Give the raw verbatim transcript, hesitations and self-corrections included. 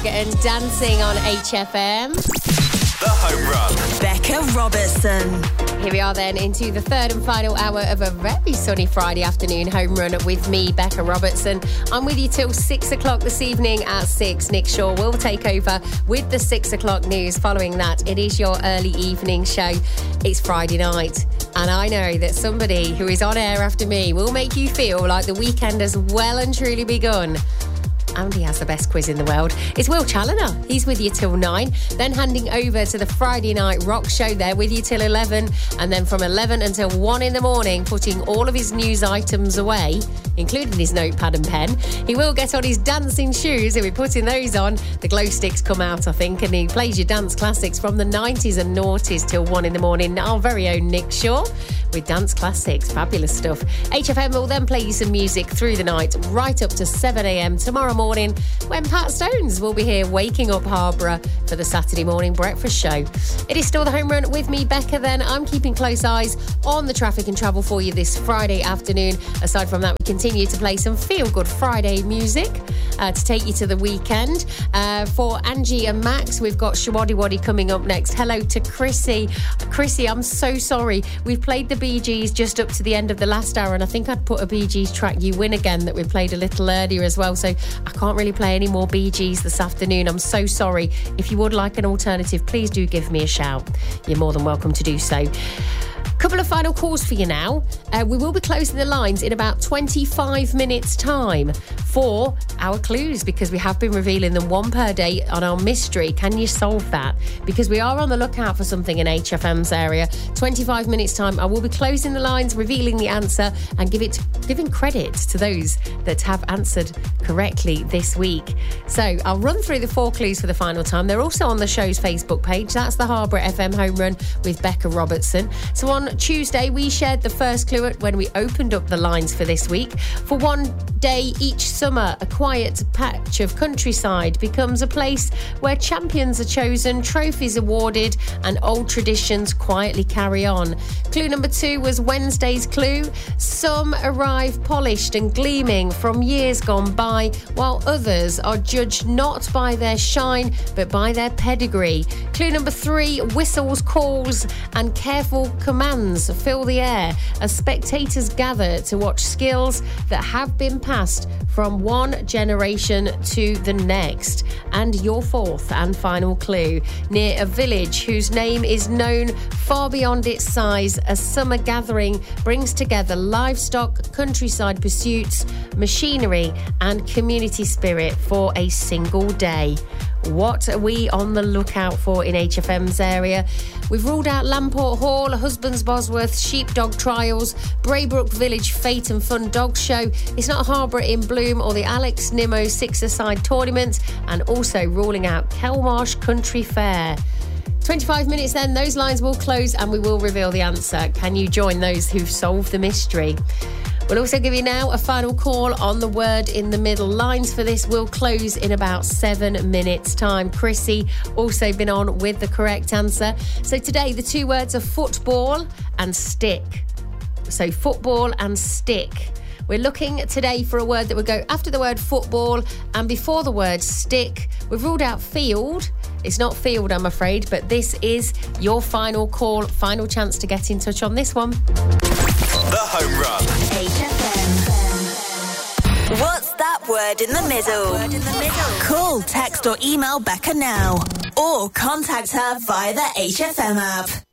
Vogue and Dancing on H F M. The Home Run. Becca Robertson. Here we are then into the third and final hour of a very sunny Friday afternoon home run with me, Becca Robertson. I'm with you till six o'clock this evening. At six, Nick Shaw will take over with the six o'clock news. Following that, it is your early evening show. It's Friday night, and I know that somebody who is on air after me will make you feel like the weekend has well and truly begun. And he has the best quiz in the world. It's Will Challoner. He's with you till nine. Then handing over to the Friday Night Rock Show. They're with you till eleven. And then from eleven until one in the morning, putting all of his news items away, including his notepad and pen. He will get on his dancing shoes. He'll be putting those on. The glow sticks come out, I think. And he plays your dance classics from the nineties and noughties till one in the morning. Our very own Nick Shaw with dance classics. Fabulous stuff. H F M will then play you some music through the night, right up to seven a.m. tomorrow morning, when Pat Stones will be here waking up Harborough for the Saturday morning breakfast show. It is still the home run with me, Becca. Then I'm keeping close eyes on the traffic and travel for you this Friday afternoon. Aside from that, we continue to play some feel-good Friday music uh, to take you to the weekend. Uh, for Angie and Max, we've got Shawadi Wadi coming up next. Hello to Chrissy. Chrissy, I'm so sorry. We've played the Bee Gees just up to the end of the last hour, and I think I'd put a Bee Gees track, You Win Again, that we played a little earlier as well. So I can't really play any more Bee Gees this afternoon. I'm so sorry. If you would like an alternative, please do give me a shout. You're more than welcome to do so. Couple of final calls for you now. Uh, we will be closing the lines in about twenty-five minutes time for our clues, because we have been revealing them one per day on our mystery. Can you solve that? Because we are on the lookout for something in H F M's area. twenty-five minutes time, I will be closing the lines, revealing the answer, and give it, giving credit to those that have answered correctly this week. So I'll run through the four clues for the final time. They're also on the show's Facebook page. That's the Harborough F M Home Run with Becca Robertson. So on Tuesday, we shared the first clue when we opened up the lines for this week. For one day each summer, a quiet patch of countryside becomes a place where champions are chosen, trophies awarded, and old traditions quietly carry on. Clue number two was Wednesday's clue. Some arrive polished and gleaming from years gone by, while others are judged not by their shine, but by their pedigree. Clue number three, whistles, calls, and careful commands fill the air as spectators gather to watch skills that have been passed from one generation to the next. And your fourth and final clue, near a village whose name is known far beyond its size, a summer gathering brings together livestock, countryside pursuits, machinery, and community spirit for a single day. What are we on the lookout for in H F M's area? We've ruled out Lamport Hall, Husbands Bosworth, Sheepdog Trials, Braybrook Village Fate and Fun Dog Show. It's not Harborough in Bloom or the Alex Nimmo Six-a-Side Tournament, and also ruling out Kelmarsh Country Fair. twenty-five minutes then, those lines will close and we will reveal the answer. Can you join those who've solved the mystery? We'll also give you now a final call on the word in the middle. Lines for this will close in about seven minutes' time. Chrissy also been on with the correct answer. So today, the two words are football and stick. So football and stick. We're looking today for a word that would go after the word football and before the word stick. We've ruled out field. It's not field, I'm afraid, but this is your final call, final chance to get in touch on this one. The Home Run. H F M. What's that word in the middle? Word in the middle. Call, text or email Becca now. Or contact her via the H F M app.